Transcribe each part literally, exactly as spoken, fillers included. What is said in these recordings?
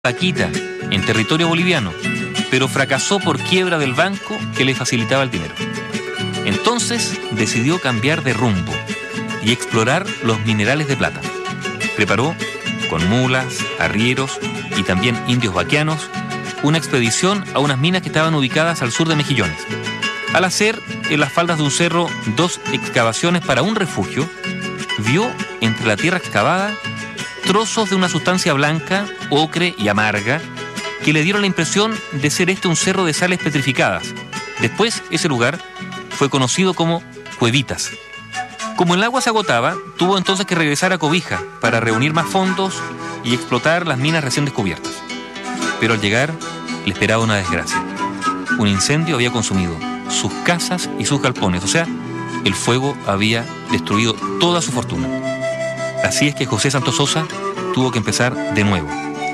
Paquita, en territorio boliviano, pero fracasó por quiebra del banco que le facilitaba el dinero. Entonces decidió cambiar de rumbo y explorar los minerales de plata. Preparó, con mulas, arrieros y también indios vaquianos, una expedición a unas minas que estaban ubicadas al sur de Mejillones. Al hacer en las faldas de un cerro dos excavaciones para un refugio, vio entre la tierra excavada trozos de una sustancia blanca, ocre y amarga que le dieron la impresión de ser este un cerro de sales petrificadas. Después, ese lugar fue conocido como Cuevitas. Como el agua se agotaba, tuvo entonces que regresar a Cobija para reunir más fondos y explotar las minas recién descubiertas. Pero al llegar, le esperaba una desgracia. Un incendio había consumido sus casas y sus galpones, o sea, el fuego había destruido toda su fortuna. Así es que José Santos Sosa tuvo que empezar de nuevo.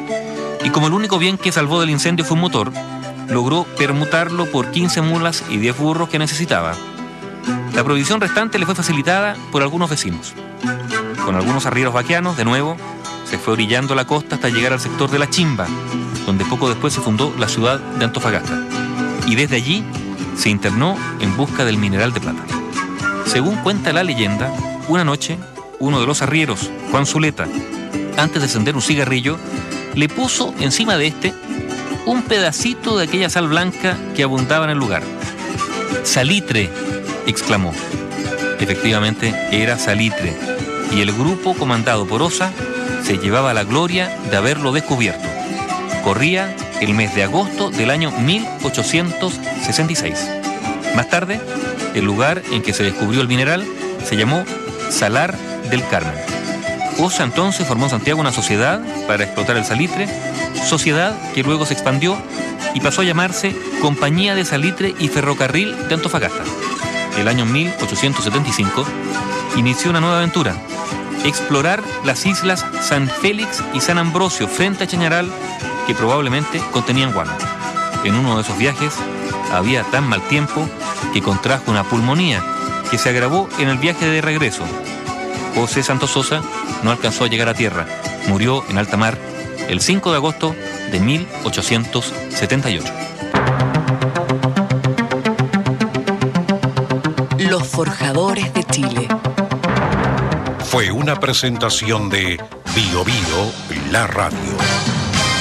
Y como el único bien que salvó del incendio fue un motor, logró permutarlo por quince mulas y diez burros que necesitaba. La provisión restante le fue facilitada por algunos vecinos. Con algunos arrieros vaquianos, de nuevo, se fue orillando la costa hasta llegar al sector de La Chimba, donde poco después se fundó la ciudad de Antofagasta. Y desde allí se internó en busca del mineral de plata. Según cuenta la leyenda, una noche, uno de los arrieros, Juan Zuleta, antes de encender un cigarrillo, le puso encima de este un pedacito de aquella sal blanca que abundaba en el lugar. «Salitre», exclamó. Efectivamente, era salitre, y el grupo comandado por Osa se llevaba la gloria de haberlo descubierto. Corría el mes de agosto del año mil ochocientos sesenta y seis. Más tarde, el lugar en que se descubrió el mineral se llamó Salar del Carmen. Osa entonces formó en Santiago una sociedad para explotar el salitre, sociedad que luego se expandió y pasó a llamarse Compañía de Salitre y Ferrocarril de Antofagasta. El año mil ochocientos setenta y cinco inició una nueva aventura: explorar las islas San Félix y San Ambrosio frente a Chañaral, que probablemente contenían guano. En uno de esos viajes había tan mal tiempo que contrajo una pulmonía que se agravó en el viaje de regreso. José Santos Sosa no alcanzó a llegar a tierra. Murió en alta mar el cinco de agosto de mil ochocientos setenta y ocho. Los Forjadores de Chile. Fue una presentación de Bio Bio, la radio.